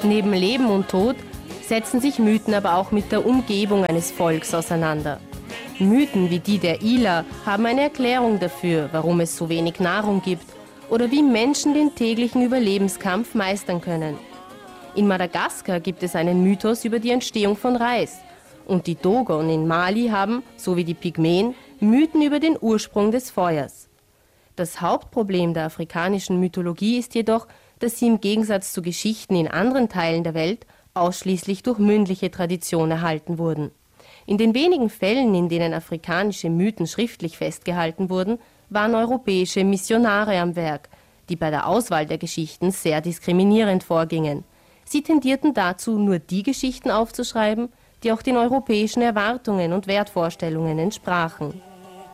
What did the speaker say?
Neben Leben und Tod setzen sich Mythen aber auch mit der Umgebung eines Volks auseinander. Mythen wie die der Ila haben eine Erklärung dafür, warum es so wenig Nahrung gibt oder wie Menschen den täglichen Überlebenskampf meistern können. In Madagaskar gibt es einen Mythos über die Entstehung von Reis. Und die Dogon in Mali haben, so wie die Pygmäen, Mythen über den Ursprung des Feuers. Das Hauptproblem der afrikanischen Mythologie ist jedoch, dass sie im Gegensatz zu Geschichten in anderen Teilen der Welt ausschließlich durch mündliche Tradition erhalten wurden. In den wenigen Fällen, in denen afrikanische Mythen schriftlich festgehalten wurden, waren europäische Missionare am Werk, die bei der Auswahl der Geschichten sehr diskriminierend vorgingen. Sie tendierten dazu, nur die Geschichten aufzuschreiben, die auch den europäischen Erwartungen und Wertvorstellungen entsprachen.